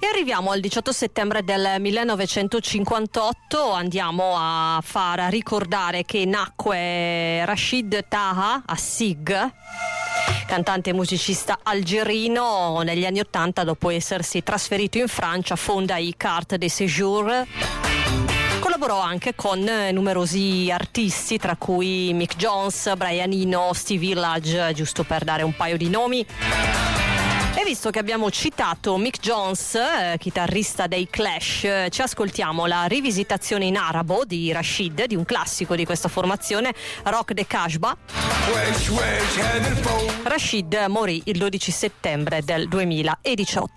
arriviamo al 18 settembre del 1958, andiamo a ricordare che nacque Rachid Taha a Sig, cantante e musicista algerino. Negli anni 80, dopo essersi trasferito in Francia, fonda i Cartes de Séjour. Collaborò anche con numerosi artisti, tra cui Mick Jones, Brian Eno, Steve Village, giusto per dare un paio di nomi. E visto che abbiamo citato Mick Jones, chitarrista dei Clash, ci ascoltiamo la rivisitazione in arabo di Rachid, di un classico di questa formazione, Rock de Kashba. Rachid morì il 12 settembre del 2018.